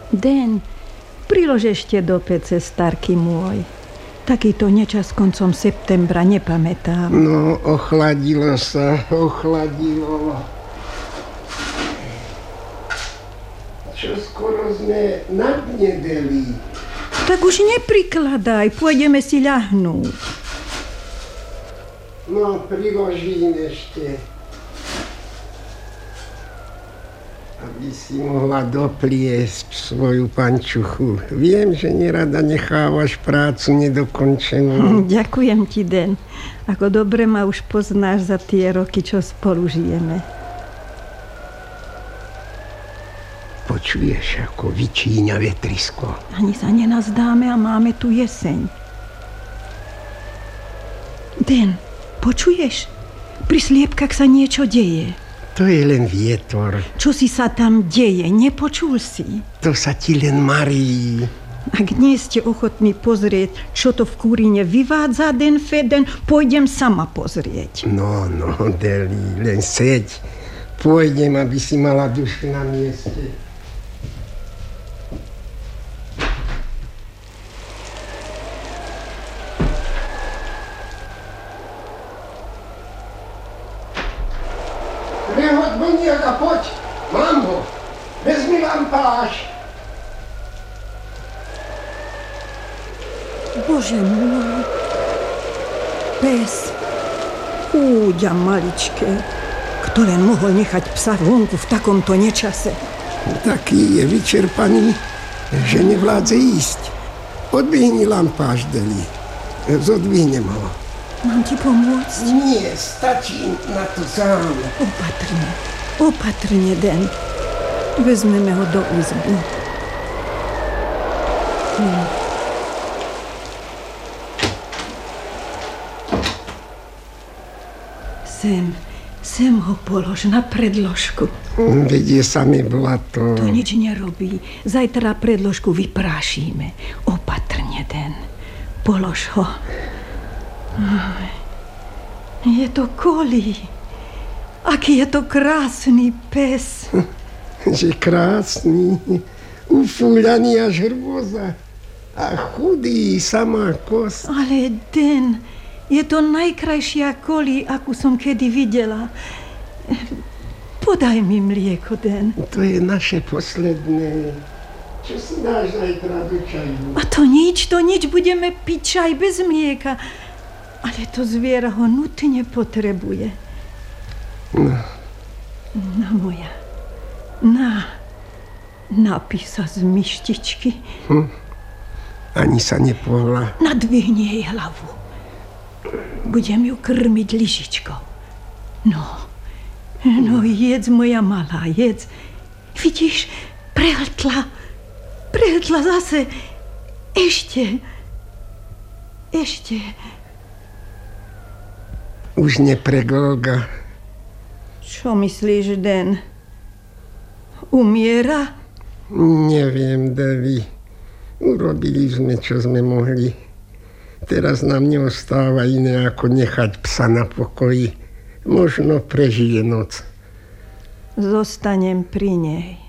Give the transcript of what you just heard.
Den, prilož ešte do pece, starky môj. Takýto nečas koncom septembra nepamätám. No, ochladilo sa, ochladilo. Čo skoro sme na dne, Deli. Tak už neprikladaj, pôjdeme si ľahnúť. No, priložím ešte. Aby si mohla dopliesť svoju pančuchu. Viem, že nerada nechávaš prácu nedokončenú. Ďakujem ti, Den. Ako dobre ma už poznáš za tie roky, čo spolu žijeme. Počuješ, ako vyčíňa vetrisko. Ani sa nenazdáme a máme tu jeseň. Den, počuješ? Pri sliepkach sa niečo deje. To je len vietor. Čo si sa tam deje? Nepočul si? To sa ti len marí. Ak nie ste ochotní pozrieť, čo to v Kúrine vyvádza den feden, pôjdem sama pozrieť. No, Deli, len seď. Pôjdem, aby si mala dušu na mieste. Prehoď buniak a poď. Mám ho. Vezmi lampáš. Bože môj. Pes. Úďa maličké. Kto len mohol nechať psa vonku v takomto nečase? Taký je vyčerpaný, že nevládze ísť. Odvihni lampáš, Deli. Zodvihnem ho. Mám ti pomôcť? Nie, stačí na to sám. Opatrne, Den. Vezmeme ho do izby. Sem ho polož na predložku. Veď je samé blato. To nič nerobí. Zajtra predložku vyprášime. Opatrne, Den. Polož ho. Je to Koli. Aký je to krásny pes. Že krásny. Ufúľaný až hrôza. A chudý, samá kost. Ale Den, je to najkrajšia Koli, akú som kedy videla. Podaj mi mlieko, Den. To je naše posledné. Čo si dáš zajtra do čaju? A to nič. Budeme piť čaj bez mlieka. Ale to zviera ho nutne potrebuje. No moja. Napí sa z myštičky. Ani sa nepohla. Nadvihni jej hlavu. Budem ju krmiť lyžičkou. No, jedz, moja malá, jedz. Vidíš, prehltla zase. Ešte. Už nepreglga. Čo myslíš, Den? Umiera? Neviem, Devi. Urobili sme, čo sme mohli. Teraz nám neostáva iné, ako nechať psa na pokoji. Možno prežije noc. Zostanem pri nej.